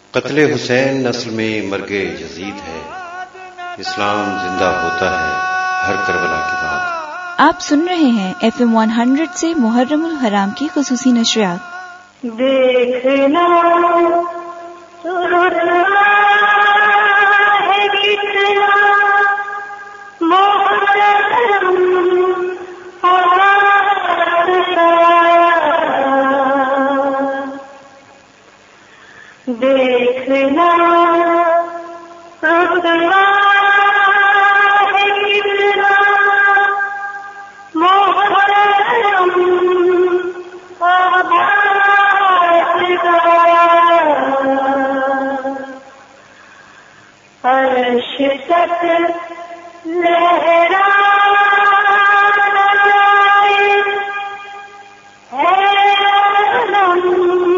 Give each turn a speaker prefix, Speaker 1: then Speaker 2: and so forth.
Speaker 1: कत्ले हुसैन नस्ल में मर्गे यजीद है, इस्लाम जिंदा होता है हर करबला के बाद।
Speaker 2: आप सुन रहे हैं FM 100 से मुहर्रमुल हराम की खुसूसी नशरियात।
Speaker 3: देखना है कितना मोहर्रम देखना है कितना मोहर्रम अर्श तक लहरा